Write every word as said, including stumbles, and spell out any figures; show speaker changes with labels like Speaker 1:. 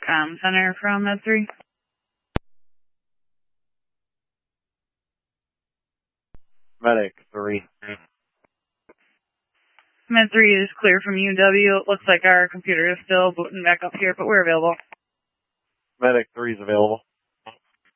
Speaker 1: comm center from Med three.
Speaker 2: Medic three.
Speaker 1: Med three is clear from U W. It looks like our computer is still booting back up here, but we're available.
Speaker 2: Medic three is available.